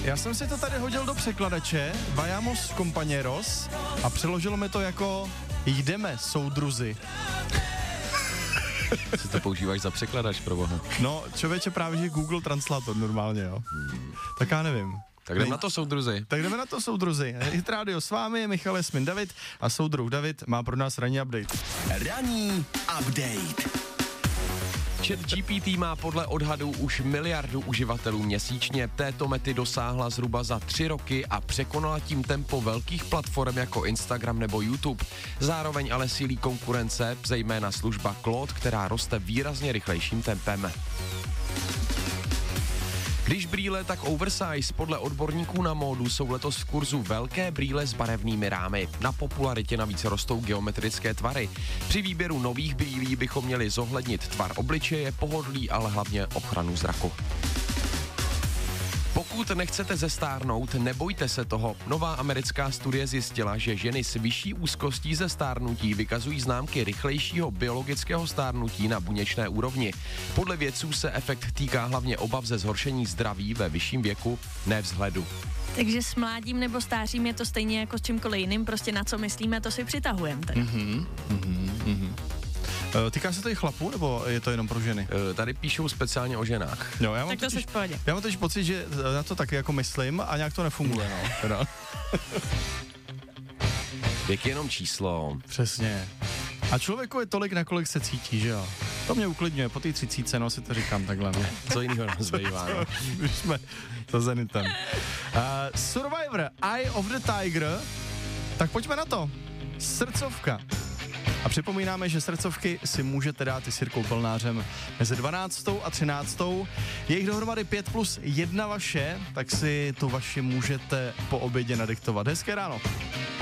Já jsem si to tady hodil do překladače, vayamos compañeros, a přeložilo mi to jako jdeme, soudruzi. Co to používáš za překladač, proboha? No, člověče, právě že Google Translator normálně, jo. Tak já nevím. Tak jdeme na to, soudruzi. Tak jdeme na to, soudruzi. Hit Radio s vámi, Michal Jasmin David a soudruh David má pro nás ranní update. Ranní update. ChatGPT má podle odhadů už 1 miliardu uživatelů měsíčně. Této mety dosáhla zhruba za 3 roky a překonala tím tempo velkých platform jako Instagram nebo YouTube. Zároveň ale sílí konkurence, zejména služba Claude, která roste výrazně rychlejším tempem. Když brýle, tak oversize. Podle odborníků na módu jsou letos v kurzu velké brýle s barevnými rámy. Na popularitě navíc rostou geometrické tvary. Při výběru nových brýlí bychom měli zohlednit tvar obličeje, pohodlí, ale hlavně ochranu zraku. Pokud nechcete zestárnout, nebojte se toho. Nová americká studie zjistila, že ženy s vyšší úzkostí ze stárnutí vykazují známky rychlejšího biologického stárnutí na buněčné úrovni. Podle vědců se efekt týká hlavně obav ze zhoršení zdraví ve vyšším věku, ne vzhledu. Takže s mládím nebo stářím je to stejně jako s čímkoliv jiným, prostě na co myslíme, to si přitahujeme. Týká se to i chlapů, nebo je to jenom pro ženy? Tady píšou speciálně o ženách. Jo, Tak to jsi v pohodě. Já mám totiž pocit, že na to taky jako myslím a nějak to nefunguje, no. Teda. Věk je jenom číslo. Přesně. A člověku je tolik, nakolik se cítí, že jo? To mě uklidňuje, po té 30, no si to říkám takhle, no. Co jiného nám zbývá, no. Už jsme to zenitem. Survivor, Eye of the Tiger, tak pojďme na to. Srdcovka. A připomínáme, že srdcovky si můžete dát i s Jirkou Pelnářem mezi 12. a 13. Je jich dohromady 5 plus 1 vaše, tak si tu vaši můžete po obědě nadiktovat. Hezké ráno.